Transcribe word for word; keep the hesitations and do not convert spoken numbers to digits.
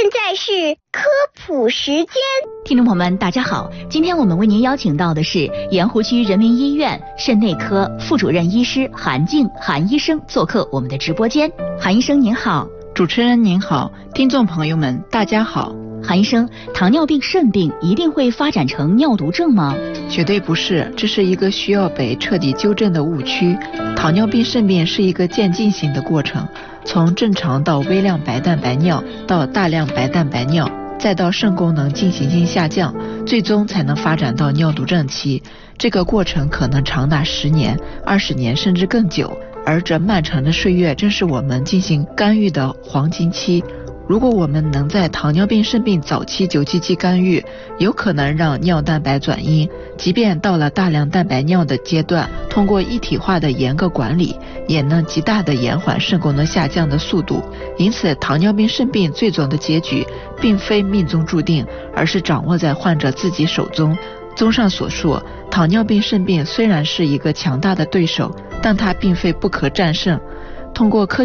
在是科普时间。 听众朋友们大家好，今天我们为您邀请到的是盐湖区人民医院肾内科副主任医师韩静韩医生做客我们的直播间。韩医生您好。 主持人您好，听众朋友们大家好。 韩医生，糖尿病肾病一定会发展成尿毒症吗？ 绝对不是，这是一个需要被彻底纠正的误区。糖尿病肾病是一个渐进性的过程，从正常到微量白蛋白尿，到大量白蛋白尿，再到肾功能进行性下降，最终才能发展到尿毒症期。这个过程可能长达十年、二十年甚至更久，而这漫长的岁月正是我们进行干预的黄金期。如果我们能在糖尿病肾病早期九七期干预，有可能让尿蛋白转阴，即便到了大量蛋白尿的阶段，通过一体化的严格管理，也能极大的延缓肾功能下降的速度。因此，糖尿病肾病最终的结局并非命中注定，而是掌握在患者自己手中。综上所述，糖尿病肾病虽然是一个强大的对手，但它并非不可战胜。通过科